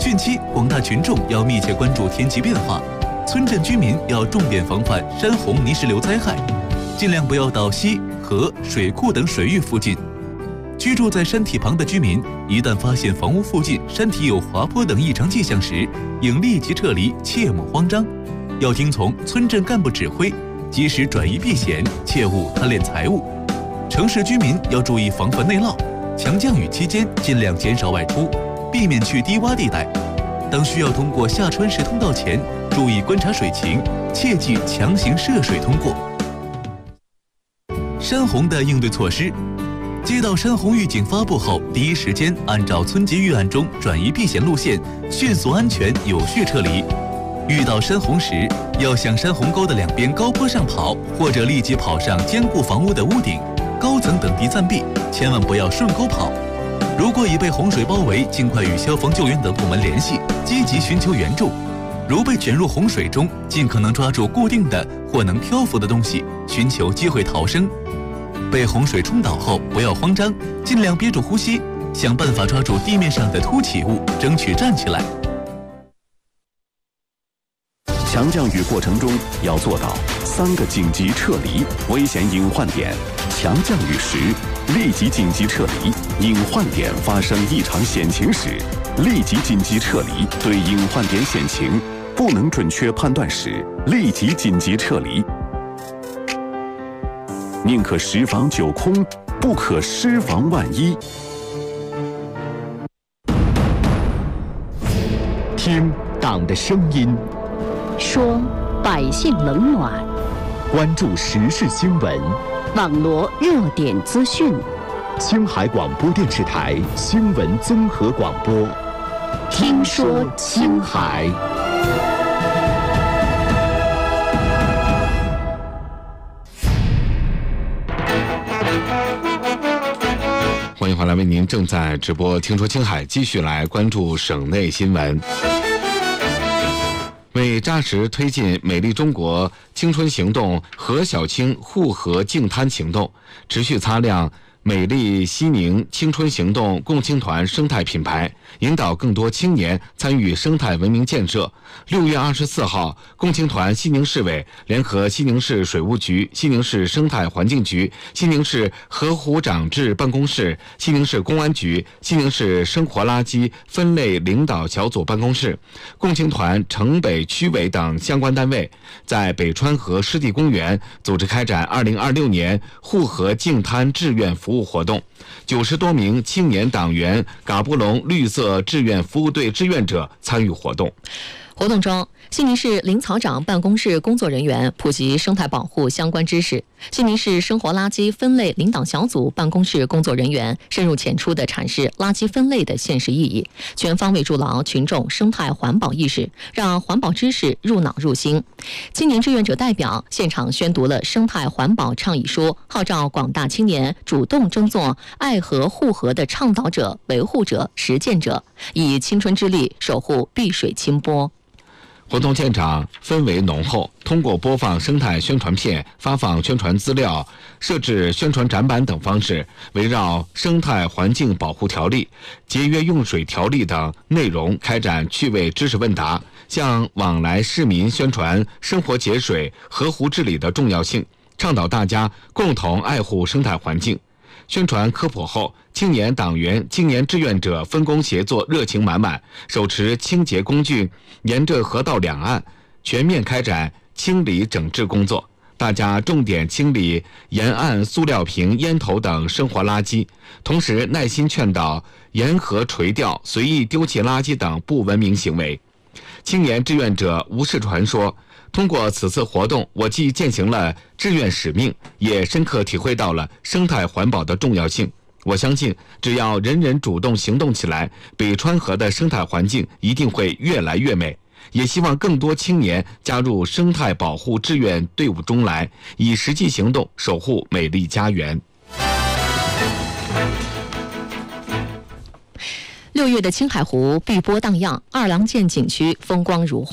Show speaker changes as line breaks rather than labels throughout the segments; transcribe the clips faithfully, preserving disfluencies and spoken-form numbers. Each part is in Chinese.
汛期，广大群众要密切关注天气变化，村镇居民要重点防范山洪泥石流灾害，尽量不要到溪、河、水库等水域附近。居住在山体旁的居民，一旦发现房屋附近山体有滑坡等异常迹象时，应立即撤离，切莫慌张。要听从村镇干部指挥，及时转移避险，切勿贪恋财物。城市居民要注意防范内涝，强降雨期间尽量减少外出，避免去低洼地带。当需要通过下穿石通道前，注意观察水情，切忌强行涉水通过。山洪的应对措施。接到山洪预警发布后，第一时间按照村级预案中转移避险路线，迅速安全有序撤离。遇到山洪时，要向山洪沟的两边高坡上跑，或者立即跑上坚固房屋的屋顶、高层等地暂避，千万不要顺沟跑。如果已被洪水包围，尽快与消防救援等部门联系，积极寻求援助。如被卷入洪水中，尽可能抓住固定的或能漂浮的东西，寻求机会逃生。被洪水冲倒后，不要慌张，尽量憋住呼吸，想办法抓住地面上的凸起物，争取站起来。
强降雨过程中要做到三个紧急撤离危险隐患点：强降雨时立即紧急撤离，隐患点发生异常险情时立即紧急撤离，对隐患点险情不能准确判断时立即紧急撤离。宁可十防九空，不可失防万一。
听党的声音，
说百姓冷暖，
关注时事新闻，
网罗热点资讯。
青海广播电视台新闻综合广播，
听说青海。
欢迎回来，为您正在直播听说青海，继续来关注省内新闻。为扎实推进美丽中国青春行动和小青护河净滩行动，持续擦亮美丽西宁青春行动共青团生态品牌，引导更多青年参与生态文明建设。六月二十四号，共青团西宁市委联合西宁市水务局、西宁市生态环境局、西宁市河湖长治办公室、西宁市公安局、西宁市生活垃圾分类领导小组办公室、共青团城北区委等相关单位，在北川河湿地公园组织开展二零二六年护河净滩志愿服务活动。九十多名青年党员、嘎布隆绿色志愿服务队志愿者参与活动。
活动中，西宁市林草长办公室工作人员普及生态保护相关知识，西宁市生活垃圾分类领导小组办公室工作人员深入浅出地阐释垃圾分类的现实意义，全方位筑牢群众生态环保意识，让环保知识入脑入心。青年志愿者代表现场宣读了生态环保倡议书，号召广大青年主动争做爱河护河的倡导者、维护者、实践者，以青春之力守护碧水清波。
活动现场氛围浓厚，通过播放生态宣传片、发放宣传资料、设置宣传展板等方式，围绕生态环境保护条例、节约用水条例等内容开展趣味知识问答，向往来市民宣传生活节水、河湖治理的重要性，倡导大家共同爱护生态环境。宣传科普后，青年党员、青年志愿者分工协作，热情满满，手持清洁工具，沿着河道两岸全面开展清理整治工作。大家重点清理沿岸塑料瓶、烟头等生活垃圾，同时耐心劝导沿河垂钓、随意丢弃垃圾等不文明行为。青年志愿者吴世传说，通过此次活动，我既践行了志愿使命，也深刻体会到了生态环保的重要性。我相信，只要人人主动行动起来，北川河的生态环境一定会越来越美。也希望更多青年加入生态保护志愿队伍中来，以实际行动守护美丽家园。
六月的青海湖碧波荡漾，二郎剑景区风光如画。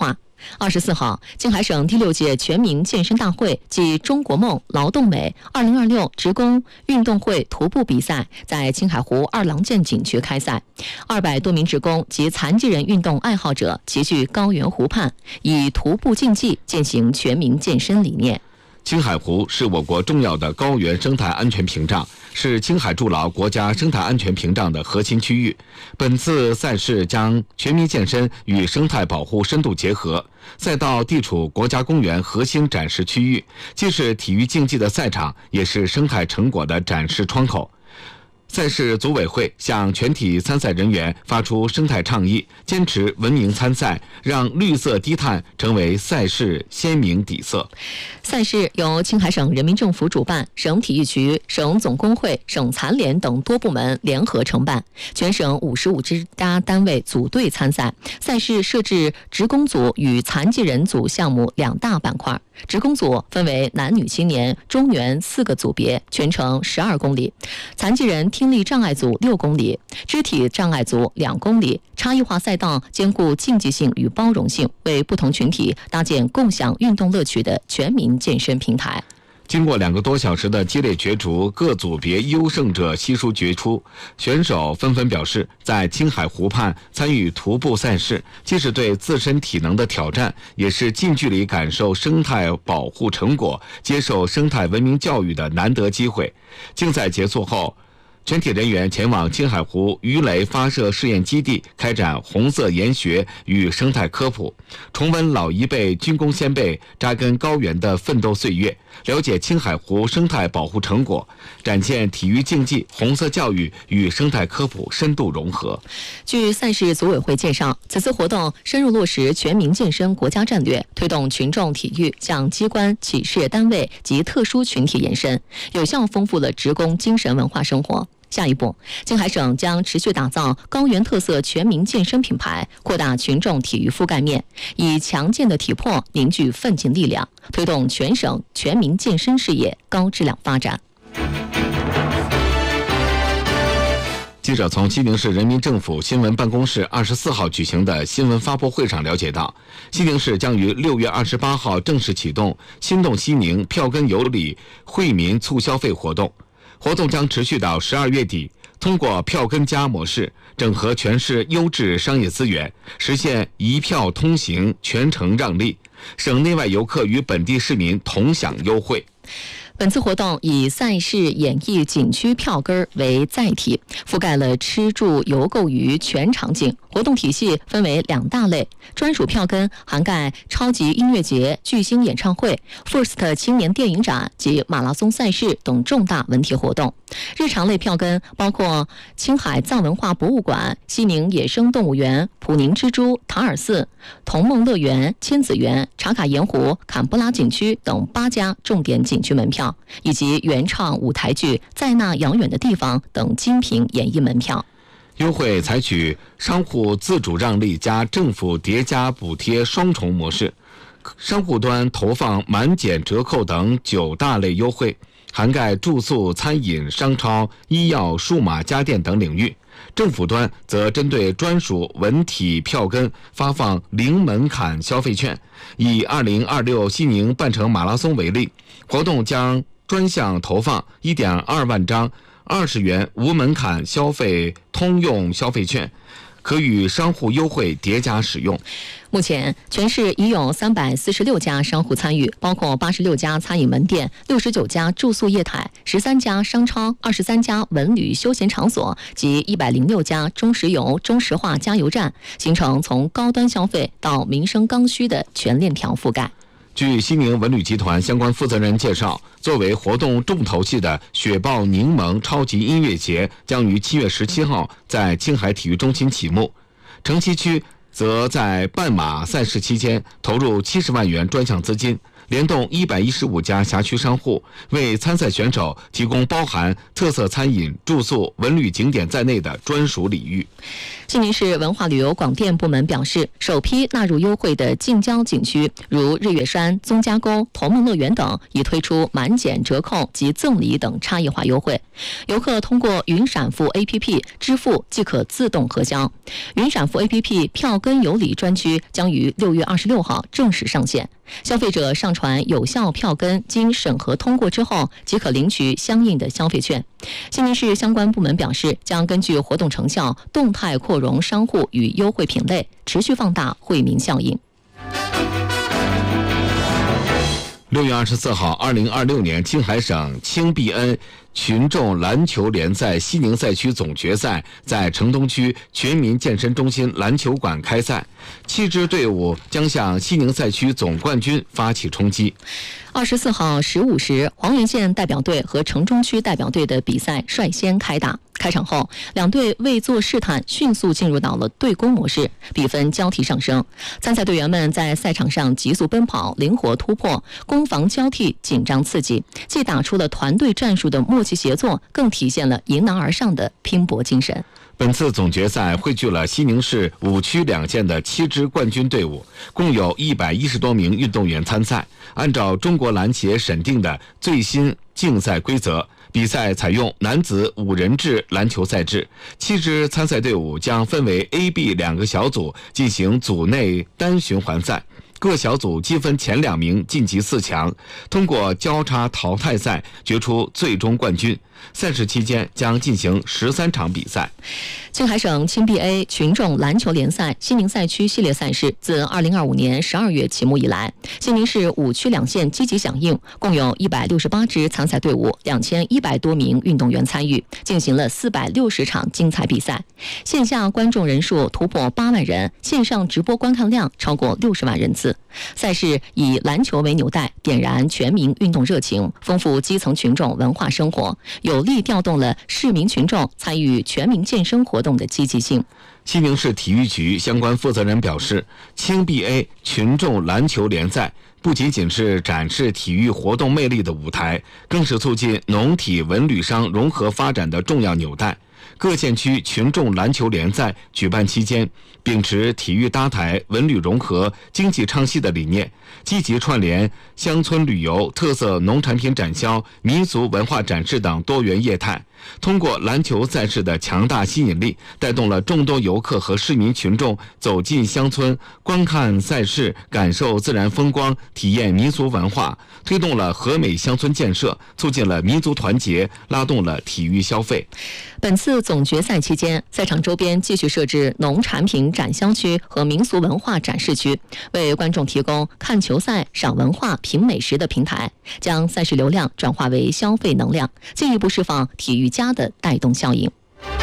二十四号，青海省第六届全民健身大会暨中国梦劳动美二零二六职工运动会徒步比赛在青海湖二郎剑景区开赛，二百多名职工及残疾人运动爱好者齐聚高原湖畔，以徒步竞技践行全民健身理念。
青海湖是我国重要的高原生态安全屏障，是青海筑牢国家生态安全屏障的核心区域。本次赛事将全民健身与生态保护深度结合，赛道地处国家公园核心展示区域，既是体育竞技的赛场，也是生态成果的展示窗口。赛事组委会向全体参赛人员发出生态倡议，坚持文明参赛，让绿色低碳成为赛事鲜明底色。
赛事由青海省人民政府主办，省体育局、省总工会、省残联等多部门联合承办，全省五十五支家单位组队参赛。赛事设置职工组与残疾人组项目两大板块，职工组分为男女青年、中原四个组别，全程十二公里；残疾人听力障碍组六公里，肢体障碍组两公里。差异化赛道兼顾竞技性与包容性，为不同群体搭建共享运动乐趣的全民健身平台。
经过两个多小时的激烈角逐，各组别优胜者悉数决出。选手纷纷表示，在青海湖畔参与徒步赛事，既是对自身体能的挑战，也是近距离感受生态保护成果、接受生态文明教育的难得机会。竞赛结束后，全体人员前往青海湖鱼雷发射试验基地开展红色研学与生态科普，重温老一辈军工先辈扎根高原的奋斗岁月，了解青海湖生态保护成果，展现体育竞技、红色教育与生态科普深度融合。
据赛事组委会介绍，此次活动深入落实全民健身国家战略，推动群众体育向机关、企事业单位及特殊群体延伸，有效丰富了职工精神文化生活。下一步，青海省将持续打造高原特色全民健身品牌，扩大群众体育覆盖面，以强健的体魄凝聚奋进力量，推动全省全民健身事业高质量发展。
记者从西宁市人民政府新闻办公室二十四号举行的新闻发布会上了解到，西宁市将于六月二十八号正式启动心动西宁票根有礼惠民促消费活动。活动将持续到十二月底，通过票根加模式整合全市优质商业资源，实现一票通行、全程让利，省内外游客与本地市民同享优惠。
本次活动以赛事演绎景区票根为载体，覆盖了吃住游购娱全场景。活动体系分为两大类，专属票根涵盖超级音乐节、巨星演唱会、First 青年电影展及马拉松赛事等重大文体活动。日常类票根包括青海藏文化博物馆、西宁野生动物园、普宁之珠、塔尔寺、童梦乐园、千子园、茶卡盐湖、坎布拉景区等八家重点景区门票，以及原创舞台剧《在那遥远的地方》等精品演艺门票。
优惠采取商户自主让利加政府叠加补贴双重模式，商户端投放满减折扣等九大类优惠，涵盖住宿、餐饮、商超、医药、数码家电等领域。政府端则针对专属文体票根发放零门槛消费券。以二零二六西宁半程马拉松为例，活动将专项投放一点二万张二十元无门槛消费通用消费券，可与商户优惠叠加使用。
目前，全市已有三百四十六家商户参与，包括八十六家餐饮门店、六十九家住宿业态、十三家商超、二十三家文旅休闲场所及一百零六家中石油、中石化加油站，形成从高端消费到民生刚需的全链条覆盖。
据西宁文旅集团相关负责人介绍，作为活动重头戏的雪豹柠檬超级音乐节将于七月十七号在青海体育中心启幕，城西区则在半马赛事期间投入七十万元专项资金， 联动一百一十五家辖区商户，为参赛选手提供包含特色餐饮、住宿、文旅景点在内的专属礼遇。
西宁市文化旅游广电部门表示，首批纳入优惠的近郊景区，如日月山、宗家沟、同梦乐园等，已推出满减折扣及赠礼等差异化优惠。游客通过云闪付 A P P 支付即可自动核销。云闪付 A P P 票根有礼专区将于六月二十六号正式上线。消费者上传有效票根，经审核通过之后，即可领取相应的消费券。西宁市相关部门表示，将根据活动成效，动态扩容商户与优惠品类，持续放大惠民效应。
六月二十四号，二零二六年青海省青碧恩群众篮球联赛西宁赛区总决赛在城东区全民健身中心篮球馆开赛，七支队伍将向西宁赛区总冠军发起冲击。
二十四号十五时，黄原县代表队和城中区代表队的比赛率先开打。开场后，两队未做试探，迅速进入到了对攻模式，比分交替上升。参赛队员们在赛场上急速奔跑，灵活突破，攻防交替，紧张刺激，既打出了团队战术的默契协作，更体现了迎难而上的拼搏精神。
本次总决赛汇聚了西宁市五区两县的七支冠军队伍，共有一百一十多名运动员参赛。按照中国篮协审定的最新竞赛规则，比赛采用男子五人制篮球赛制，七支参赛队伍将分为 A、B 两个小组进行组内单循环赛。各小组积分前两名晋级四强，通过交叉淘汰赛决出最终冠军。赛事期间将进行十三场比赛。
青海省青碧 A 群众篮球联赛西宁赛区系列赛事自二零二五年十二月启幕以来，西宁市五区两县积极响应，共有一百六十八支参赛队伍，两千一百多名运动员参与，进行了四百六十场精彩比赛。线下观众人数突破八万人，线上直播观看量超过六十万人次。赛事以篮球为纽带，点燃全民运动热情，丰富基层群众文化生活，有力调动了市民群众参与全民健身活动的积极性。
西宁市体育局相关负责人表示，青碧 A 群众篮球联赛不仅仅是展示体育活动魅力的舞台，更是促进农体文旅商融合发展的重要纽带。各县区群众篮球联赛举办期间，秉持体育搭台、文旅融合、经济唱戏的理念，积极串联乡村旅游、特色农产品展销、民俗文化展示等多元业态。通过篮球赛事的强大吸引力，带动了众多游客和市民群众走进乡村，观看赛事，感受自然风光，体验民俗文化，推动了和美乡村建设，促进了民族团结，拉动了体育消费。
本次总决赛期间，赛场周边继续设置农产品展销区和民俗文化展示区，为观众提供看球赛、赏文化、品美食的平台，将赛事流量转化为消费能量，进一步释放体育家的带动效应。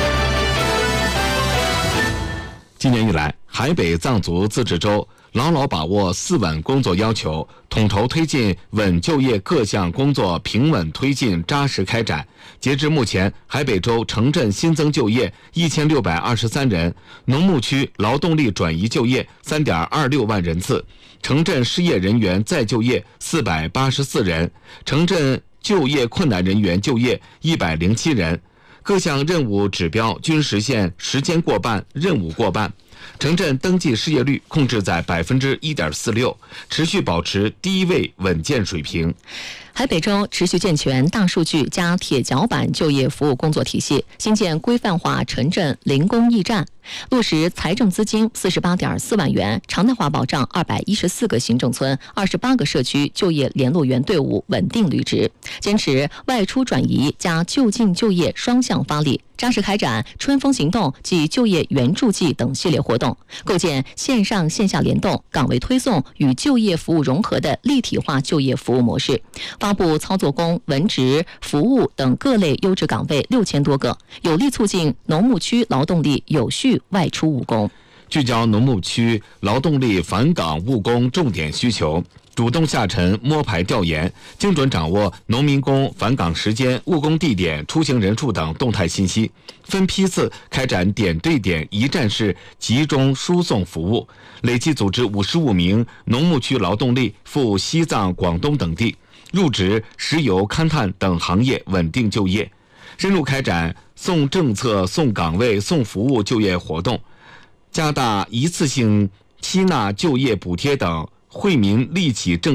今年以来，海北藏族自治州牢牢把握四稳工作要求，统筹推进稳就业各项工作平稳推进扎实开展。截至目前，海北州城镇新增就业一千六百二十三人，农牧区劳动力转移就业三点二六万人次，城镇失业人员再就业四百八十四人，城镇就业困难人员就业一百零七人。各项任务指标均实现时间过半、任务过半。城镇登记失业率控制在百分之一点四六，持续保持低位稳健水平。
海北州持续健全大数据加铁脚板就业服务工作体系，新建规范化城镇零工驿站，落实财政资金四十八点四万元，常态化保障二百一十四个行政村、二十八个社区就业联络员队伍稳定履职，坚持外出转移加就近就业双向发力，扎实开展春风行动及就业援助季等系列活动，构建线上线下联动、岗位推送与就业服务融合的立体化就业服务模式，发布操作工、文职、服务等各类优质岗位六千多个，有力促进农牧区劳动力有序外出务工。
聚焦农牧区劳动力返岗务工重点需求，主动下沉摸排调研，精准掌握农民工返岗时间、务工地点、出行人数等动态信息，分批次开展点对点一站式集中输送服务，累计组织五十五名农牧区劳动力赴西藏、广东等地入职石油、勘探等行业稳定就业，深入开展送政策、送岗位、送服务就业活动，加大一次性吸纳就业补贴等惠民利企政